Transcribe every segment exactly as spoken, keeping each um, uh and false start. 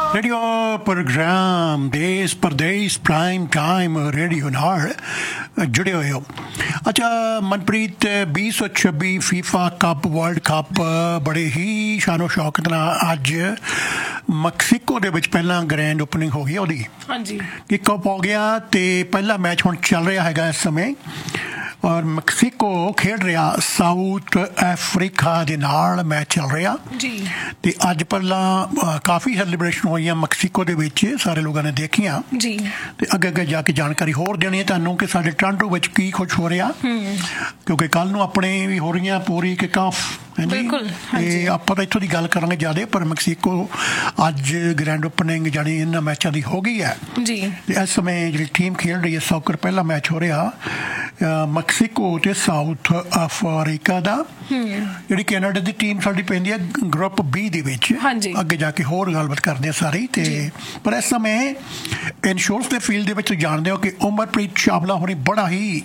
Radio programme ਦੇਸ਼ Pradesh prime time radio ਨਾਲ ਜੁੜੇ ਹੋਏ ਹੋ। ਅੱਛਾ ਮਨਪ੍ਰੀਤ, ਵੀਹ ਸੌ ਛੱਬੀ ਫੀਫਾ ਕੱਪ ਵਰਲਡ ਕੱਪ ਬੜੇ ਹੀ ਸ਼ਾਨੋ ਸ਼ੌਕਤ ਨਾਲ ਅੱਜ ਮੈਕਸੀਕੋ ਦੇ ਵਿੱਚ ਪਹਿਲਾਂ ਗ੍ਰੈਂਡ ਓਪਨਿੰਗ ਹੋ ਗਈ ਉਹਦੀ। ਹਾਂਜੀ, ਕਿੱਕ ਆਫ ਹੋ ਗਿਆ ਤੇ ਪਹਿਲਾ ਮੈਚ ਹੁਣ ਚੱਲ ਰਿਹਾ ਹੈਗਾ ਇਸ ਸਮੇਂ ਔਰ ਮੈਕਸੀਕੋ ਖੇਡ ਰਿਹਾ ਸਾਊਥ ਅਫਰੀਕਾ ਦੇ ਨਾਲ ਮੈਚ ਚੱਲ ਰਿਹਾ ਜੀ। ਤੇ ਅੱਜ ਪਹਿਲਾਂ ਕਾਫੀ ਸੈਲੀਬ੍ਰੇਸ਼ਨ ਹੋਈਆਂ ਮੈਕਸੀਕੋ ਦੇ ਵਿੱਚ, ਸਾਰੇ ਲੋਕਾਂ ਨੇ ਦੇਖੀਆਂ ਜੀ। ਤੇ ਅੱਗੇ ਅੱਗੇ ਜਾ ਕੇ ਜਾਣਕਾਰੀ ਹੋਰ ਦੇਣੀ ਹੈ ਤੁਹਾਨੂੰ ਕਿ ਸਾਡੇ ਟੋਰਾਂਟੋ ਵਿੱਚ ਕੀ ਕੁਛ ਹੋ ਰਿਹਾ, ਕਿਉਂਕਿ ਕੱਲ ਨੂੰ ਆਪਣੇ ਵੀ ਹੋ ਰਹੀਆਂ ਪੂਰੀ ਕਿੱਕ ਆਫ। ਬਿਲਕੁਲ। ਤੇ ਆਪਾਂ ਤਾਂ ਇੱਥੋਂ ਦੀ ਗੱਲ ਕਰਾਂਗੇ ਜ਼ਿਆਦਾ, ਪਰ ਮੈਕਸੀਕੋ ਅੱਜ ਗ੍ਰੈਂਡ ਓਪਨਿੰਗ ਜਾਣੀ ਇਹਨਾਂ ਮੈਚਾਂ ਦੀ ਹੋ ਗਈ ਹੈ ਜੀ। ਤੇ ਇਸ ਸਮੇਂ ਜਿਹੜੀ ਟੀਮ ਖੇਡ ਰਹੀ ਹੈ ਸੌਕਰ, ਪਹਿਲਾ ਮੈਚ ਹੋ ਰਿਹਾ ਮੈਕਸੀਕੋ ਤੇ ਸਾਊਥ ਅਫਰੀਕਾ ਦਾ। ਜਿਹੜੀ ਕੈਨੇਡਾ ਦੀ ਟੀਮ ਸਾਡੀ ਪੈਂਦੀ ਹੈ ਗਰੁੱਪ ਬੀ ਦੇ ਵਿੱਚ। ਅੱਗੇ ਜਾ ਕੇ ਹੋਰ ਗੱਲਬਾਤ ਕਰਦੇ ਆ ਸਾਰੀ। ਤੇ ਪਰ ਇਸ ਸਮੇਂ ਇੰਸ਼ੋਰੈਂਸ ਦੇ ਫੀਲਡ ਦੇ ਵਿੱਚ ਜਾਣਦੇ ਹੋ ਕਿ ਉਮਰਪ੍ਰੀਤ ਚਾਵਲਾ ਹੋਣੀ ਬੜਾ ਹੀ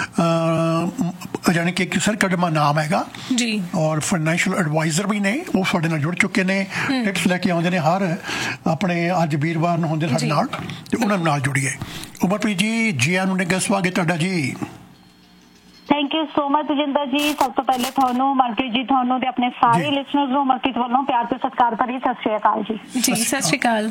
ਜਾਣੀ ਕਿ ਇੱਕ ਸਰਕਟਮਾ ਨਾਮ ਹੈਗਾ ਜੀ ਔਰ ਫਾਈਨੈਂਸ਼ੀਅਲ ਐਡਵਾਈਜ਼ਰ ਵੀ ਨੇ, ਉਹ ਸਾਡੇ ਨਾਲ ਜੁੜ ਚੁੱਕੇ ਨੇ। ਟਿਪਸ ਲੈ ਕੇ ਆਉਂਦੇ ਨੇ ਹਰ ਆਪਣੇ, ਅੱਜ ਵੀਰਵਾਰ ਨੂੰ ਹੁੰਦੇ ਸਾਡੇ ਨਾਲ, ਤੇ ਉਹਨਾਂ ਨਾਲ ਜੁੜੀਏ। ਉਮਰਪ੍ਰੀਤ ਜੀ, ਜੀ ਆਇਆਂ ਨੂੰ ਨਿੱਘਾ ਸਵਾਗਤ ਤੁਹਾਡਾ ਜੀ। Thank you so much Tajinder ਜੀ। ਸਭ ਤੋਂ ਪਹਿਲੇ ਤੁਹਾਨੂੰ, ਮਨਪ੍ਰੀਤ ਜੀ, ਤੁਹਾਨੂੰ ਤੇ ਆਪਣੇ ਸਾਰੇ ਲਿਸਨਰਸ ਨੂੰ ਮਨਪ੍ਰੀਤ ਵੱਲੋਂ ਪਿਆਰ ਤੇ ਸਤਿਕਾਰ ਭਰੀ ਸਤਿ ਸ਼੍ਰੀ ਅਕਾਲ ਜੀ। ਜੀ ਸਤਿ ਸ਼੍ਰੀ ਅਕਾਲ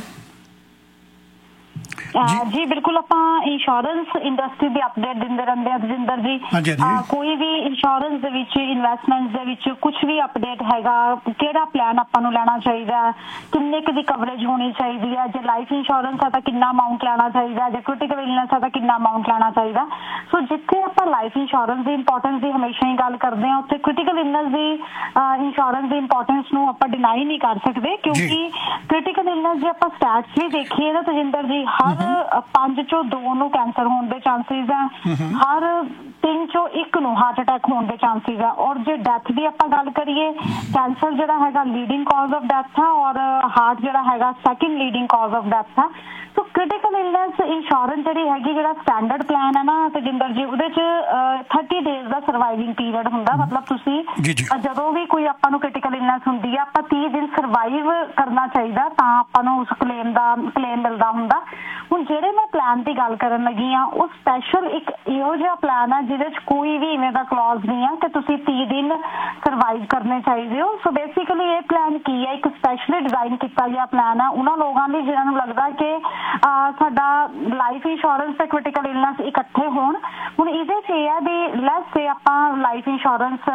ਜੀ। ਬਿਲਕੁਲ, ਆਪਾਂ ਇੰਸ਼ੋਰੈਂਸ ਇੰਡਸਟਰੀ ਦੀ ਅਪਡੇਟ ਦਿੰਦੇ ਰਹਿੰਦੇ ਹਾਂ ਤਜਿੰਦਰ ਜੀ। ਕੋਈ ਵੀ ਇੰਸ਼ੋਰੈਂਸ ਦੇ ਵਿੱਚ, ਇਨਵੈਸਟਮੈਂਟ ਦੇ ਵਿੱਚ ਕੁਝ ਵੀ ਅਪਡੇਟ ਹੈਗਾ, ਕਿਹੜਾ ਪਲਾਨ ਆਪਾਂ ਨੂੰ ਲੈਣਾ ਚਾਹੀਦਾ, ਕਿੰਨੇ ਕੁ ਦੀ ਕਵਰੇਜ ਹੋਣੀ ਚਾਹੀਦੀ ਹੈ, ਜੇ ਲਾਈਫ ਇੰਸ਼ੋਰੈਂਸ ਹੈ ਤਾਂ ਕਿੰਨਾ ਅਮਾਊਂਟ ਲੈਣਾ ਚਾਹੀਦਾ, ਜੇ ਕ੍ਰਿਟੀਕਲ ਇਲਨੈਸ ਹੈ ਤਾਂ ਕਿੰਨਾ ਅਮਾਊਂਟ ਲੈਣਾ ਚਾਹੀਦਾ। ਸੋ ਜਿੱਥੇ ਆਪਾਂ ਲਾਈਫ ਇੰਸ਼ੋਰੈਂਸ ਦੀ ਇੰਪੋਰਟੈਂਸ ਦੀ ਹਮੇਸ਼ਾ ਹੀ ਗੱਲ ਕਰਦੇ ਹਾਂ, ਉੱਥੇ ਕ੍ਰਿਟੀਕਲ ਇਲਨੈਸ ਦੀ ਇੰਸ਼ੋਰੈਂਸ ਦੀ ਇੰਪੋਰਟੈਂਸ ਨੂੰ ਆਪਾਂ ਡਿਨਾਈ ਨਹੀਂ ਕਰ ਸਕਦੇ, ਕਿਉਂਕਿ ਕ੍ਰਿਟੀਕਲ ਇਲਨੈਸ ਜੇ ਆਪਾਂ ਸਟੈਟਸ ਵੀ ਦੇਖੀਏ ਨਾ ਤਜਿੰਦਰ ਜੀ, ਹਰ ਪੰਜ ਚੋਂ ਦੋ ਨੂੰ ਕੈਂਸਰ ਹੋਣ ਦੇ ਚਾਂਸਿਸ ਹੈ, ਹਰ ਤਿੰਨ ਚੋਂ ਇੱਕ ਨੂੰ ਹਾਰਟ ਅਟੈਕ ਹੋਣ ਦੇ ਚਾਂਸਿਸ ਹੈ। ਔਰ ਜੇ ਡੈਥ ਦੀ ਆਪਾਂ ਗੱਲ ਕਰੀਏ, ਕੈਂਸਰ ਜਿਹੜਾ ਹੈਗਾ ਲੀਡਿੰਗ ਕਾਜ਼ ਆਫ ਡੈਥ ਹੈ ਔਰ ਹਾਰਟ ਜਿਹੜਾ ਹੈਗਾ second leading cause of death ਹੈ। ਸੋ ਕ੍ਰਿਟੀਕਲ ਇਲਨੈਸ ਇੰਸ਼ੋਰੈਂਸ ਜਿਹੜੀ ਹੈਗੀ, ਜਿਹੜਾ ਸਟੈਂਡਰਡ ਪਲਾਨ ਹੈ ਨਾ ਤਜਿੰਦਰ ਜੀ, ਉਹਦੇ ਚ ਥਰਟੀ ਡੇਜ਼ ਦਾ ਸਰਵਾਈਵਿੰਗ ਪੀਰੀਅਡ ਹੁੰਦਾ। ਮਤਲਬ ਤੁਸੀਂ ਜਦੋਂ ਵੀ ਕੋਈ ਆਪਾਂ ਨੂੰ ਕ੍ਰਿਟੀਕਲ ਇਲਨੈਸ ਹੁੰਦੀ ਹੈ, ਆਪਾਂ ਤੀਹ ਦਿਨ ਸਰਵਾਈਵ ਕਰਨਾ ਚਾਹੀਦਾ ਤਾਂ ਆਪਾਂ ਨੂੰ ਉਸ ਕਲੇਮ ਦਾ ਕਲੇਮ ਮਿਲਦਾ ਹੁੰਦਾ। ਹੁਣ ਜਿਹੜੇ ਮੈਂ ਪਲਾਨ ਦੀ ਗੱਲ ਕਰਨ ਲੱਗੀ ਹਾਂ, ਉਹ ਸਪੈਸ਼ਲ ਇੱਕ ਇਹੋ ਜਿਹਾ ਪਲਾਨ ਹੈ ਜਿਹਦੇ ਚ ਕੋਈ ਵੀ ਇਵੇਂ ਦਾ ਕਲੌਜ਼ ਨਹੀਂ ਹੈ ਕਿ ਤੁਸੀਂ ਤੀਹ ਦਿਨ ਸਰਵਾਈਵ ਕਰਨੇ ਚਾਹੀਦੇ ਹੋ। ਸੋ ਬੇਸਿਕਲੀ ਇਹ ਪਲਾਨ ਕੀ ਹੈ, ਇੱਕ ਸਪੈਸ਼ਲੀ ਡਿਜ਼ਾਈਨ ਕੀਤਾ ਗਿਆ ਪਲਾਨ ਹੈ ਉਹਨਾਂ ਲੋਕਾਂ ਲਈ ਜਿਹਨਾਂ ਨੂੰ ਲੱਗਦਾ ਕਿ ਸਾਡਾ ਲਾਈਫ ਇੰਸ਼ੋਰੈਂਸ ਤੇ ਕ੍ਰਿਟੀਕਲ ਇਲਨੈਸ ਇਕੱਠੇ ਹੋਣ। ਹੁਣ ਇਹਦੇ ਚ ਇਹ ਹੈ ਵੀ ਲੈਸ ਸੇ ਆਪਾਂ ਲਾਈਫ ਇੰਸ਼ੋਰੈਂਸ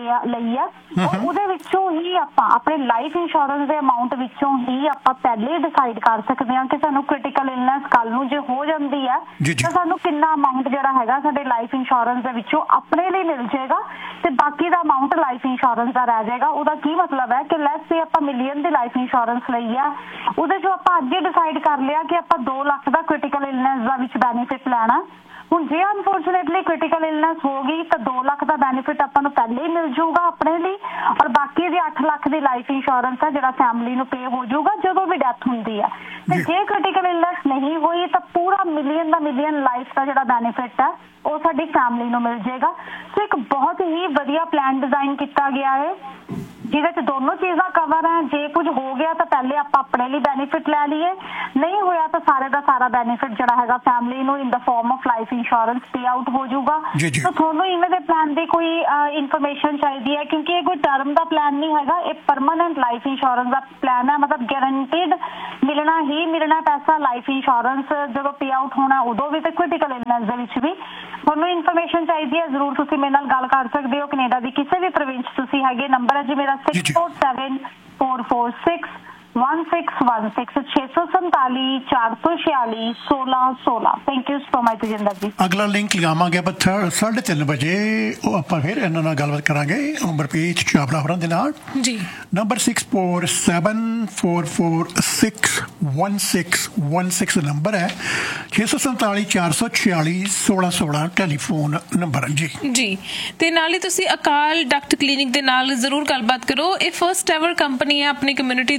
ਲਈ ਆ, ਉਹਦੇ ਵਿੱਚੋਂ ਹੀ ਆਪਾਂ ਆਪਣੇ ਲਾਈਫ ਇੰਸ਼ੋਰੈਂਸ ਦੇ ਅਮਾਊਂਟ ਵਿੱਚੋਂ ਹੀ ਆਪਾਂ ਪਹਿਲੇ ਡਿਸਾਈਡ ਕਰ ਸਕਦੇ ਹਾਂ ਕਿ ਸਾਨੂੰ ਕ੍ਰਿਟੀਕਲ ਇਲਨੈਸ ਕੱਲ ਨੂੰ ਜੇ ਹੋ ਜਾਂਦੀ ਹੈ ਤਾਂ ਸਾਨੂੰ ਕਿੰਨਾ ਅਮਾਊਂਟ ਜਿਹੜਾ ਹੈਗਾ ਸਾਡੇ ਲਾਈਫ ਇੰਸ਼ੋਰੈਂਸ ਦੇ ਵਿੱਚੋਂ ਆਪਣੇ ਲਈ ਮਿਲ ਜਾਏਗਾ ਤੇ ਬਾਕੀ ਦਾ ਅਮਾਊਂਟ ਲਾਈਫ ਇੰਸ਼ੋਰੈਂਸ ਦਾ ਰਹਿ ਜਾਏਗਾ। ਉਹਦਾ ਕੀ ਮਤਲਬ ਹੈ ਕਿ ਲੈਸ ਸੇ ਆਪਾਂ ਮਿਲੀਅਨ ਦੀ ਲਾਈਫ ਇੰਸ਼ੋਰੈਂਸ ਲਈ ਆ, ਉਹਦੇ ਚੋਂ ਆਪਾਂ ਅੱਗੇ ਡਿਸਾਈਡ ਕਰ ਲਿਆ ਕਿ ਆਪਾਂ ਦੋ ਲੱਖ ਦਾ ਕ੍ਰਿਟੀਕਲ ਇਲਨੈਸ ਦਾ ਵਿੱਚ ਬੈਨੀਫਿਟ ਲੈਣਾ। ਹੁਣ ਜੇ ਅਨਫੋਰਚੂਨੇਟਲੀ ਕ੍ਰਿਟੀਕਲ ਇਲਨੈਸ ਹੋ ਗਈ ਤਾਂ ਦੋ ਲੱਖ ਦਾ ਬੈਨੀਫਿਟ ਆਪਾਂ ਨੂੰ ਪਹਿਲੇ ਹੀ ਮਿਲ ਜਾਊਗਾ ਆਪਣੇ ਲਈ, ਔਰ ਬਾਕੀ ਦੀ ਅੱਠ ਲੱਖ ਦੀ ਲਾਈਫ ਇੰਸ਼ੋਰੈਂਸ ਹੈ ਜਿਹੜਾ ਫੈਮਿਲੀ ਨੂੰ ਪੇ ਹੋ ਜਾਊਗਾ ਜਦੋਂ ਵੀ ਡੈਥ ਹੁੰਦੀ ਹੈ। ਤੇ ਜੇ ਕ੍ਰਿਟੀਕਲ ਇਲਨੈਸ ਨਹੀਂ ਹੋਈ ਤਾਂ ਪੂਰਾ ਮਿਲੀਅਨ ਦਾ ਮਿਲੀਅਨ ਲਾਈਫ ਦਾ ਜਿਹੜਾ ਬੈਨੀਫਿਟ ਹੈ ਉਹ ਸਾਡੀ ਫੈਮਿਲੀ ਨੂੰ ਮਿਲ ਜਾਏਗਾ। ਸੋ ਇੱਕ ਬਹੁਤ ਹੀ ਵਧੀਆ ਪਲਾਨ ਡਿਜ਼ਾਈਨ ਕੀਤਾ ਗਿਆ ਹੈ ਜਿਹਦੇ ਚ ਦੋਨੋਂ ਚੀਜ਼ਾਂ ਕਵਰ ਹੈ। ਜੇ ਕੁਝ ਹੋ ਗਿਆ ਤਾਂ ਪਹਿਲੇ ਆਪਾਂ ਆਪਣੇ ਲਈ ਬੈਨੀਫਿਟ ਲੈ ਲਈਏ, ਨਹੀਂ ਹੋਇਆ ਤਾਂ ਸਾਰੇ ਦਾ ਸਾਰਾ ਬੈਨੀਫਿਟ ਜਿਹੜਾ ਹੈਗਾ ਫੈਮਿਲੀ ਨੂੰ ਇਨ ਦਾ farm of life insurance pay out ਹੋ ਜਾਊਗਾ। ਤਾਂ ਤੁਹਾਨੂੰ ਇਵੇਂ ਦੇ ਪਲਾਨ ਦੀ ਕੋਈ ਇਨਫੋਰਮੇਸ਼ਨ ਚਾਹੀਦੀ ਹੈ, ਕਿਉਂਕਿ ਇਹ ਕੋਈ ਟਰਮ ਦਾ ਪਲਾਨ ਨਹੀਂ ਹੈਗਾ, ਇਹ ਪਰਮਾਨੈਂਟ ਲਾਈਫ ਇੰਸ਼ੋਰੈਂਸ ਦਾ ਪਲਾਨ ਹੈ। ਮਤਲਬ ਗਾਰੰਟੀਡ ਮਿਲਣਾ ਹੀ ਮਿਲਣਾ ਪੈਸਾ ਲਾਈਫ ਇੰਸ਼ੋਰੈਂਸ ਜਦੋਂ ਪੇ ਆਊਟ ਹੋਣਾ ਉਦੋਂ ਵੀ ਤੇ ਕ੍ਰਿਟੀਕਲ ਇਲਨੈਸ ਦੇ ਵਿੱਚ ਵੀ। ਤੁਹਾਨੂੰ ਇਨਫੋਰਮੇਸ਼ਨ ਚਾਹੀਦੀ ਹੈ ਜ਼ਰੂਰ ਤੁਸੀਂ ਮੇਰੇ ਨਾਲ ਗੱਲ ਕਰ ਸਕਦੇ ਹੋ। ਕੈਨੇਡਾ ਦੀ ਕਿਸੇ ਵੀ ਪ੍ਰੋਵਿੰਸ ਤੁਸੀਂ ਹੈਗੇ, ਨੰਬਰ ਹੈ ਜੀ ਮੇਰਾ six four seven four four six one six one six छे सौ संताली चार सौ छियाली सोलह सोलह। Thank you so much Tajinder जी। अगला लिंक लियावांगे ਆਪਾਂ ਸਾਢੇ ਤਿੰਨ ਵਜੇ, ਉਹ ਆਪਾਂ ਫਿਰ ਇਹਨਾਂ ਨਾਲ ਗੱਲਬਾਤ ਕਰਾਂਗੇ ਉਮਰਪ੍ਰੀਤ ਚਾਵਲਾ ਹੋਰਾਂ ਦੇ ਨਾਲ ਜੀ। Number six four seven four four six one six one six number ਹੈ, ਛੇ ਸੌ ਸੰਤਾਲੀ ਚਾਰ ਸੌ ਛਿਆਲੀ ਸੋਲਾਂ ਸੋਲਾਂ ਟੈਲੀਫੋਨ ਨੰਬਰ ਜੀ ਜੀ। ਤੇ ਨਾਲ ਹੀ ਤੁਸੀਂ ਅਕਾਲ ਡਾਕਟਰ ਕਲੀਨਿਕ ਦੇ ਨਾਲ ਜ਼ਰੂਰ ਗੱਲਬਾਤ ਕਰੋ। ਇਹ ਫਸਟ ਐਵਰ ਕੰਪਨੀ ਹੈ ਆਪਣੀ ਕਮਿਊਨਿਟੀ ਦੀ ਜੋ ਕਿ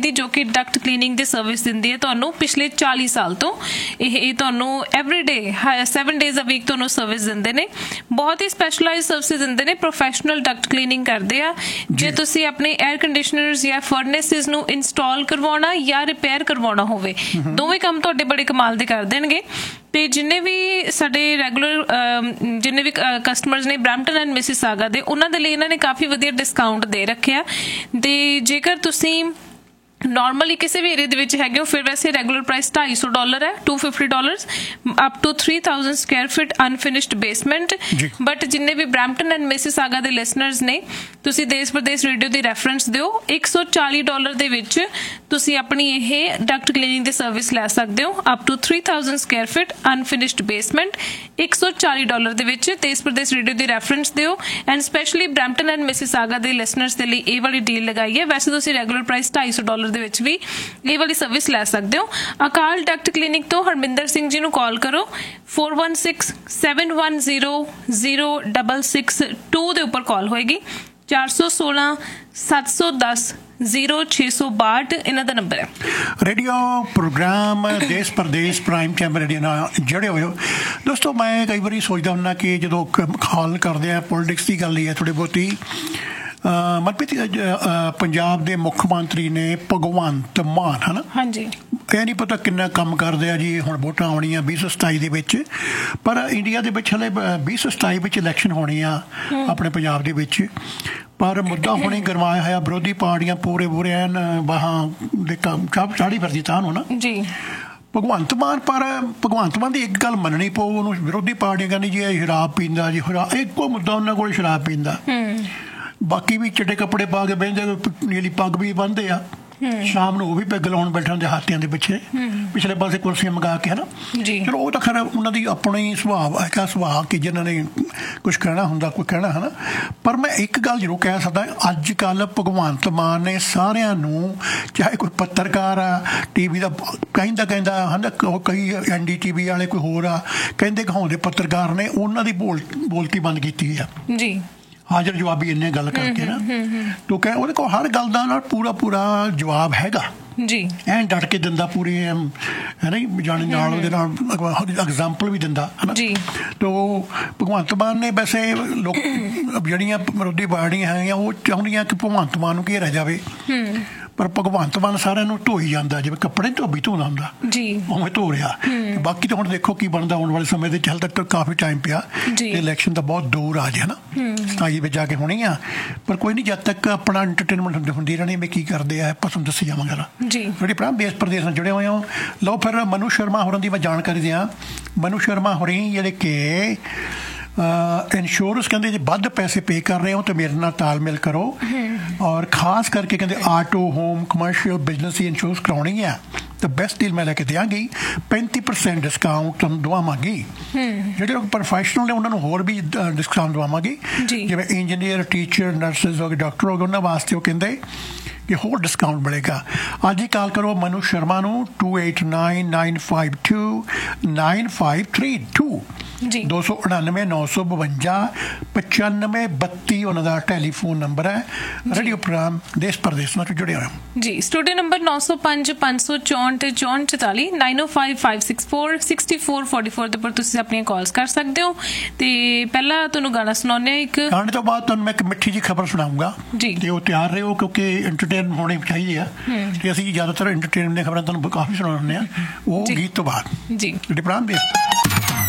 ਡਕਟ ਕਲੀਨਿੰਗ ਦੀ ਸਰਵਿਸ ਦਿੰਦੀ ਹੈ ਤੁਹਾਨੂੰ ਪਿਛਲੇ ਚਾਲੀ ਸਾਲ ਤੋਂ। ਇਹ ਇਹ ਤੁਹਾਨੂੰ ਐਵਰੀ ਡੇ ਸੈਵਨ ਡੇਜ਼ ਅ ਵੀਕ ਤੁਹਾਨੂੰ ਸਰਵਿਸ ਦਿੰਦੇ ਨੇ। ਬਹੁਤ ਹੀ ਸਪੈਸ਼ਲਾਈਜ਼ ਸਰਵਿਸ ਦਿੰਦੇ ਨੇ, ਪ੍ਰੋਫੈਸ਼ਨਲ ਡਕਟ ਕਲੀਨਿੰਗ ਕਰਦੇ ਆ। ਜੇ ਤੁਸੀਂ ਆਪਣੇ 에ਅਰ ਕੰਡੀਸ਼ਨਰਸ ਜਾਂ ਫਰਨੈਸਿਸ ਨੂੰ ਇੰਸਟਾਲ ਕਰਵਾਉਣਾ ਜਾਂ ਰਿਪੇਅਰ ਕਰਵਾਉਣਾ ਹੋਵੇ, ਦੋਵੇਂ ਕੰਮ ਤੁਹਾਡੇ ਬੜੇ ਕਮਾਲ ਦੇ ਕਰ ਦੇਣਗੇ। ਤੇ ਜਿੰਨੇ ਵੀ ਸਾਡੇ ਰੈਗੂਲਰ ਜਿੰਨੇ ਵੀ ਕਸਟਮਰਸ ਨੇ ਬਰੈਂਪਟਨ ਐਂਡ ਮਿਸੀਸਾਗਾ ਦੇ, ਉਹਨਾਂ ਦੇ ਲਈ ਇਹਨਾਂ ਨੇ ਕਾਫੀ ਵਧੀਆ ਡਿਸਕਾਊਂਟ ਦੇ ਰੱਖਿਆ। ਤੇ ਜੇਕਰ ਤੁਸੀਂ ਨੋਰਮਲੀ ਕਿਸੇ ਵੀ ਏਰੀਆ ਦੇ ਵਿੱਚ ਹੈਗੇ ਹੋ, ਫਿਰ ਵੈਸੇ ਰੈਗੂਲਰ ਪ੍ਰਾਈਸ ਢਾਈ ਸੌ ਡਾਲਰ ਹੈ, two fifty dollars up two three thousand Square feet unfinished basement. But ਜਿੰਨੇ ਵੀ ਬਰੈਂਪਟਨ ਐਂਡ ਮਿਸੀਸਾਗਾ ਦੇ ਲਿਸਨਰਸ ਨੇ, ਤੁਸੀਂ ਦੇਸ਼ ਪ੍ਰਦੇਸ਼ ਰੇਡੀਓ ਦੀ ਰੈਫਰੈਂਸ ਦਿਓ, ਇੱਕ ਸੌ ਚਾਲੀ ਡਾਲਰ ਦੇ ਵਿੱਚ ਤੁਸੀਂ ਆਪਣੀ ਇਹ ਡਕਟ ਕਲੀਨਿੰਗ ਦੀ ਸਰਵਿਸ ਲੈ ਸਕਦੇ ਹੋ up two three thousand Square feet unfinished basement, ਇੱਕ ਸੌ ਚਾਲੀ ਡਾਲਰ ਦੇ ਵਿੱਚ ਦੇਸ਼ ਪ੍ਰਦੇਸ਼ ਰੇਡੀਓ ਦੀ ਰੈਫਰੈਂਸ ਦਿਓ। And specially Brampton and Mississauga ਦੇ ਲਿਸਨਰਸ ਦੇ ਲਈ ਇਹ ਵਾਲੀ ਡੀਲ ਲਗਾਈ ਹੈ। ਵੈਸੇ ਤੁਸੀਂ ਰੈਗੂਲਰ ਪ੍ਰਾਈਸ ਢਾਈ ਸੌ ਡਾਲਰ ਦੇ ਵਿੱਚ ਵੀ ਇਹ ਵਾਲੀ ਸਰਵਿਸ ਲੈ ਸਕਦੇ ਹੋ। ਅਕਾਲ ਡਕਟ ਕਲੀਨਿਕ ਤੋਂ ਹਰਮਿੰਦਰ ਸਿੰਘ ਜੀ ਨੂੰ ਕਾਲ ਕਰੋ, four one six seven one zero zero double six to ਦੇ ਉੱਪਰ ਕਾਲ ਹੋਏਗੀ। ਚਾਰ ਸੌ ਸੋਲਾਂ ਸੱਤ ਸੌ ਦਸ ਜ਼ੀਰੋ ਛੇ ਸੌ ਬਾਹਠ ਇਹਨਾਂ ਦਾ ਨੰਬਰ ਹੈ। ਰੇਡੀਓ ਪ੍ਰੋਗਰਾਮ ਦੇਸ਼ ਪ੍ਰਦੇਸ਼ ਪ੍ਰਾਈਮ ਟਾਈਮ ਰੇਡੀਓ ਨਾਲ ਜੁੜੇ ਹੋਏ ਹੋ ਦੋਸਤੋ। ਮੈਂ ਕਈ ਵਾਰੀ ਸੋਚਦਾ ਹੁੰਦਾ ਕਿ ਜਦੋਂ ਕਾਲ ਕਰਦੇ ਆ ਪੋਲੀਟਿਕਸ ਦੀ ਗੱਲ ਹੀ ਹੈ ਥੋੜ੍ਹੀ ਬਹੁਤੀ। ਮਨਪ੍ਰੀਤ, ਪੰਜਾਬ ਦੇ ਮੁੱਖ ਮੰਤਰੀ ਨੇ ਭਗਵੰਤ ਮਾਨ, ਹੈ ਨਾ? ਹਾਂਜੀ। ਇਹ ਨਹੀਂ ਪਤਾ ਕਿੰਨਾ ਕੰਮ ਕਰਦੇ ਆ ਜੀ। ਹੁਣ ਵੋਟਾਂ ਆਉਣੀਆਂ ਵੀਹ ਸੌ ਸਤਾਈ ਦੇ ਵਿੱਚ, ਪਰ ਇੰਡੀਆ ਦੇ ਵਿੱਚ ਹਲੇ ਵੀਹ ਸੌ ਸਤਾਈ ਵਿੱਚ ਇਲੈਕਸ਼ਨ ਹੋਣੀ ਆ ਆਪਣੇ ਪੰਜਾਬ ਦੇ ਵਿੱਚ। ਪਰ ਮੁੱਦਾ ਹੁਣੇ ਗਰਮਾਇਆ ਹੋਇਆ, ਵਿਰੋਧੀ ਪਾਰਟੀਆਂ ਪੂਰੇ ਪੂਰੇ ਐਨ ਬਾਹਾਂ ਦੇ ਕੰਮ ਚਾੜੀ ਫਿਰਦੀ ਤਾਂ ਨੂੰ ਨਾ ਜੀ ਭਗਵੰਤ ਮਾਨ। ਪਰ ਭਗਵੰਤ ਮਾਨ ਦੀ ਇੱਕ ਗੱਲ ਮੰਨਣੀ ਪਊ ਉਹਨੂੰ, ਵਿਰੋਧੀ ਪਾਰਟੀਆਂ ਕਹਿੰਦੀ ਜੀ ਇਹ ਸ਼ਰਾਬ ਪੀਂਦਾ ਜੀ, ਇੱਕੋ ਮੁੱਦਾ ਉਹਨਾਂ ਕੋਲ ਸ਼ਰਾਬ ਪੀਂਦਾ। ਬਾਕੀ ਵੀ ਚਿੱਟੇ ਕੱਪੜੇ ਪਾ ਕੇ ਬਹਿੰਦੇ, ਨੀਲੀ ਪੱਗ ਵੀ ਬੰਨ੍ਹਦੇ ਆ, ਸ਼ਾਮ ਨੂੰ ਉਹ ਵੀ ਪੈਗ ਲਾਉਣ ਬੈਠਣ ਦੇ ਹਾਥੀਆਂ ਦੇ ਪਿੱਛੇ ਪਿਛਲੇ ਪਾਸੇ ਕੁਰਸੀਆਂ ਮੰਗਾ ਕੇ, ਹੈ ਨਾ? ਚਲੋ ਉਹ ਤਾਂ ਖੈਰ ਉਹਨਾਂ ਦੀ ਆਪਣੀ ਸੁਭਾਅ ਹੈਗਾ, ਸੁਭਾਅ ਕਿ ਜਿਹਨਾਂ ਨੇ ਕੁਛ ਕਹਿਣਾ ਹੁੰਦਾ ਕੋਈ ਕਹਿਣਾ, ਹੈ ਨਾ? ਪਰ ਮੈਂ ਇੱਕ ਗੱਲ ਜ਼ਰੂਰ ਕਹਿ ਸਕਦਾ, ਅੱਜ ਕੱਲ੍ਹ ਭਗਵੰਤ ਮਾਨ ਨੇ ਸਾਰਿਆਂ ਨੂੰ, ਚਾਹੇ ਕੋਈ ਪੱਤਰਕਾਰ ਆ ਟੀ ਵੀ ਦਾ ਕਹਿੰਦਾ ਕਹਿੰਦਾ ਹੈ ਨਾ, ਕਈ ਐਨ ਡੀ ਟੀ ਵੀ ਵਾਲੇ ਕੋਈ ਹੋਰ ਆ ਕਹਿੰਦੇ ਕਹਾਉਂਦੇ ਪੱਤਰਕਾਰ ਨੇ, ਉਹਨਾਂ ਦੀ ਬੋਲ ਬੋਲਤੀ ਬੰਦ ਕੀਤੀ ਆ ਜੀ। ਹਾਜ਼ਰ ਜਵਾਬੀ ਇੰਨੇ ਗੱਲ ਕਰਕੇ ਨਾ, ਤੋ ਕਹਿ ਉਹਦੇ ਕੋਲ ਹਰ ਗੱਲ ਦਾ ਨਾਲ ਪੂਰਾ ਪੂਰਾ ਜਵਾਬ ਹੈਗਾ ਜੀ, ਐਨ ਡਟ ਕੇ ਦਿੰਦਾ ਪੂਰੀ, ਹੈ ਨਾ? ਜਾਣੇ ਨਾਲ ਉਹਦੇ ਨਾਲ ਐਗਜ਼ਾਮਪਲ ਵੀ ਦਿੰਦਾ, ਹੈ ਨਾ ਜੀ। ਤੋ ਭਗਵੰਤ ਮਾਨ ਨੇ ਵੈਸੇ ਲੋਕ ਜਿਹੜੀਆਂ ਵਿਰੋਧੀ ਪਾਰਟੀਆਂ ਹੈਗੀਆਂ ਉਹ ਚਾਹੁੰਦੀਆਂ ਕਿ ਭਗਵੰਤ ਮਾਨ ਨੂੰ ਘੇਰਿਆ ਜਾਵੇ, ਪਰ ਭਗਵੰਤ ਮਾਨ ਸਾਰਿਆਂ ਨੂੰ ਧੋਈ ਜਾਂਦਾ ਜਿਵੇਂ ਕੱਪੜੇ ਧੋਬੀ ਧੋਂਦਾ ਹੁੰਦਾ ਜੀ, ਉਵੇਂ ਧੋ ਰਿਹਾ। ਬਾਕੀ ਤਾਂ ਹੁਣ ਦੇਖੋ ਕੀ ਬਣਦਾ ਆਉਣ ਵਾਲੇ ਸਮੇਂ ਦੇ ਵਿੱਚ। ਹਾਲੇ ਤੱਕ ਤਾਂ ਕਾਫੀ ਟਾਈਮ ਪਿਆ, ਇਲੈਕਸ਼ਨ ਤਾਂ ਬਹੁਤ ਦੂਰ ਆ ਜੇ, ਨਾ ਸਤਾਈ ਵਿੱਚ ਜਾ ਕੇ ਹੋਣੀ ਆ। ਪਰ ਕੋਈ ਨਹੀਂ, ਜਦ ਤੱਕ ਆਪਣਾ ਇੰਟਰਟੇਨਮੈਂਟ ਹੁੰਦੀ ਰਹਿਣੀ ਵੀ ਕੀ ਕਰਦੇ ਆ ਆਪਾਂ ਤੁਹਾਨੂੰ ਦੱਸੀ ਜਾਵਾਂਗਾ ਨਾ ਜੀ। ਜਿਹੜੇ ਭਰਾ ਦੇਸ਼ ਪ੍ਰਦੇਸ਼ ਨਾਲ ਜੁੜੇ ਹੋਏ ਹੋ, ਲਓ ਫਿਰ ਮਨੂ ਸ਼ਰਮਾ ਹੋਰਾਂ ਦੀ ਮੈਂ ਜਾਣਕਾਰੀ ਦਿਆਂ। ਮਨੂ ਸ਼ਰਮਾ ਹੋਰੀ ਜਿਹੜੇ ਕਿ ਇੰਸ਼ੋਰੈਂਸ ਕਹਿੰਦੇ ਜੇ ਵੱਧ ਪੈਸੇ ਪੇ ਕਰ ਰਹੇ ਹੋ ਤਾਂ ਮੇਰੇ ਨਾਲ ਤਾਲਮੇਲ ਕਰੋ, ਔਰ ਖਾਸ ਕਰਕੇ ਕਹਿੰਦੇ ਆਟੋ ਹੋਮ ਕਮਰਸ਼ੀਅਲ ਬਿਜ਼ਨਸ ਦੀ ਇੰਸ਼ੋਰੈਂਸ ਕਰਾਉਣੀ ਹੈ ਤਾਂ ਬੈਸਟ ਡੀਲ ਮੈਂ ਲੈ ਕੇ ਦਿਆਂਗੀ, ਪੈਂਤੀ ਪਰਸੈਂਟ ਡਿਸਕਾਊਂਟ ਤੁਹਾਨੂੰ ਦਵਾਵਾਂਗੀ। ਜਿਹੜੇ ਲੋਕ ਪ੍ਰੋਫੈਸ਼ਨਲ ਨੇ ਉਹਨਾਂ ਨੂੰ ਹੋਰ ਵੀ ਡਿਸਕਾਊਂਟ ਦਵਾਵਾਂਗੀ, ਜਿਵੇਂ ਇੰਜੀਨੀਅਰ, ਟੀਚਰ, ਨਰਸਿਸ ਹੋ ਗਏ, ਡਾਕਟਰ ਹੋ ਗਏ, ਉਹਨਾਂ ਵਾਸਤੇ ਉਹ ਕਹਿੰਦੇ ਕਿ ਹੋਰ ਡਿਸਕਾਊਂਟ ਮਿਲੇਗਾ। ਅੱਜ ਹੀ ਕਾਲ ਕਰੋ ਮਨੂ ਸ਼ਰਮਾ ਨੂੰ to eight nine nine five to nine five three two ਜੀ, ਦੋ ਸੌ ਉਣਾਨਵੇਂ ਨੌ ਸੌ ਬਵੰਜਾ ਪਚਾਨਵੇਂ ਬੱਤੀ ਉਹਨਾਂ ਦਾ ਟੈਲੀਫੋਨ ਨੰਬਰ ਹੈ। ਰੇਡੀਓ ਪ੍ਰੋਗਰਾਮ ਦੇਸ਼ ਪ੍ਰਦੇਸ਼ ਨਾਲ ਜੁੜੇ ਹੋਏ ਜੀ। ਸਟੂਡੀਓ ਨੰਬਰ ਨੌ ਸੌ ਪੰਜ ਪੰਜ ਸੌ ਚੌਂਹਠ ਚੌਂਹਠ ਚੁਤਾਲੀ ਨਾਈਨ ਓ five five six four sixty four forty four ਦੇ ਉੱਪਰ ਤੁਸੀਂ ਆਪਣੀਆਂ ਕਾਲਸ ਕਰ ਸਕਦੇ ਹੋ। ਤੇ ਪਹਿਲਾਂ ਤੁਹਾਨੂੰ ਗਾਣਾ ਸੁਣਾਉਂਦੇ ਹਾਂ ਇੱਕ, ਗਾਣੇ ਤੋਂ ਬਾਅਦ ਤੁਹਾਨੂੰ ਮੈਂ ਇੱਕ ਮਿੱਠੀ ਜਿਹੀ ਖਬਰ ਸੁਣਾਊਂਗਾ ਜੀ, ਤੇ ਉਹ ਤਿਆਰ ਰਹੋ ਕਿਉਂਕਿ ਇੰਟਰਟੇਨ ਹੋਣੀ ਚਾਹੀਦੀ ਆ, ਤੇ ਅਸੀਂ ਜ਼ਿਆਦਾਤਰ ਇੰਟਰਟੇਨਮੈਂਟ ਦੀਆਂ ਖਬਰਾਂ ਤੁਹਾਨੂੰ ਕਾਫੀ ਸੁਣਾਉਂਦੇ ਹਾਂ ਉਹ ਗੀਤ ਤੋਂ ਬਾਅਦ ਜੀ। ਪ੍ਰੋਗਰਾਮ